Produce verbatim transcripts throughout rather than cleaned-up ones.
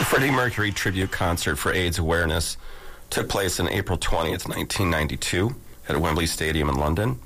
Freddie Mercury tribute concert for AIDS awareness took place on April twentieth, nineteen ninety-two at Wembley Stadium in London.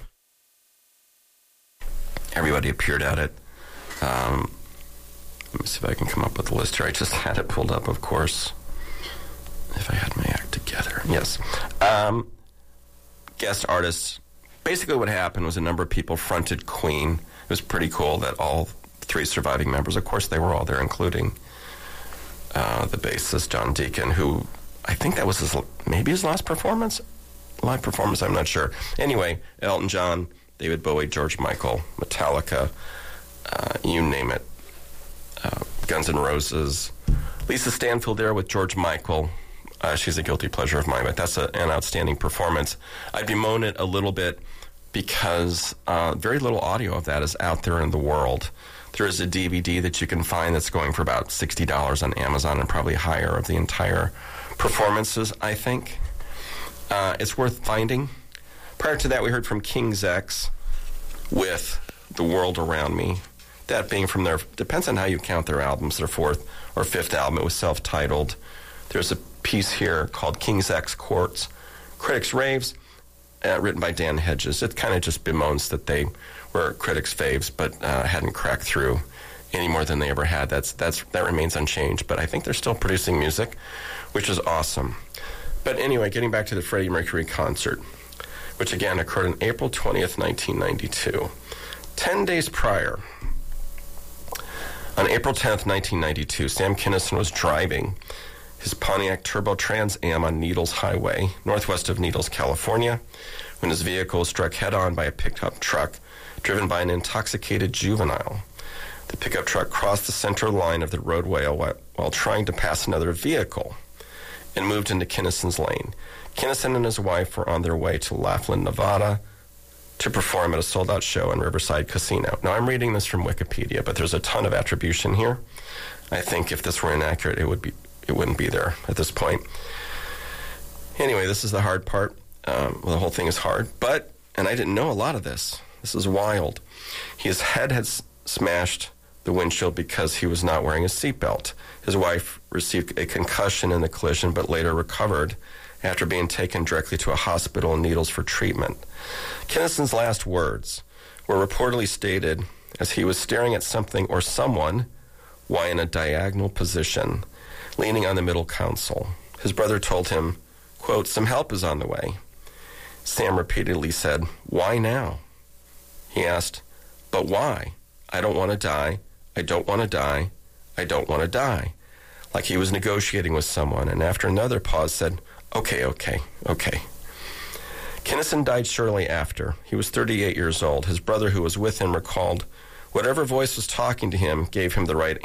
Everybody appeared at it. Um, let me see if I can come up with the list here. I just had it pulled up, of course. If I had my act together. Yes. Um, guest artists. Basically what happened was a number of people fronted Queen. It was pretty cool that all three surviving members, of course, they were all there, including uh, the bassist, John Deacon, who I think that was his, maybe his last performance? Live performance, I'm not sure. Anyway, Elton John, David Bowie, George Michael, Metallica, uh, you name it. Uh, Guns N' Roses. Lisa Stanfield there with George Michael. Uh, she's a guilty pleasure of mine, but that's a, an outstanding performance. I bemoan it a little bit because uh, very little audio of that is out there in the world. There is a D V D that you can find that's going for about sixty dollars on Amazon and probably higher of the entire performances, I think. Uh, it's worth finding. Prior to that, we heard from King's X with The World Around Me. That being from their, depends on how you count their albums, their fourth or fifth album. It was self-titled. There's a piece here called King's X Quartz, Critics' Raves, uh, written by Dan Hedges. It kind of just bemoans that they were critics' faves, but uh, hadn't cracked through any more than they ever had. That's that's that remains unchanged, but I think they're still producing music, which is awesome. But anyway, getting back to the Freddie Mercury concert, which again occurred on April twentieth, nineteen ninety-two. Ten days prior, on April tenth, nineteen ninety-two, Sam Kinison was driving his Pontiac Turbo Trans Am on Needles Highway, northwest of Needles, California, when his vehicle was struck head-on by a pickup truck driven by an intoxicated juvenile. The pickup truck crossed the center line of the roadway while, while trying to pass another vehicle and moved into Kinison's lane. Kinison and his wife were on their way to Laughlin, Nevada, to perform at a sold-out show in Riverside Casino. Now, I'm reading this from Wikipedia, but there's a ton of attribution here. I think if this were inaccurate, it would be it wouldn't be there at this point. Anyway, this is the hard part. Um, well, the whole thing is hard, but, and I didn't know a lot of this. This is wild. His head had s- smashed the windshield because he was not wearing a seatbelt. His wife received a concussion in the collision, but later recovered after being taken directly to a hospital in Needles for treatment. Kinison's last words were reportedly stated as he was staring at something or someone while in a diagonal position, leaning on the middle console. His brother told him, quote, "Some help is on the way." Sam repeatedly said, "Why now?" He asked, "But why? I don't want to die. I don't want to die. I don't want to die." Like he was negotiating with someone, and after another pause said, "Okay, okay, okay." Kinison died shortly after. He was thirty-eight years old. His brother, who was with him, recalled, "Whatever voice was talking to him gave him the right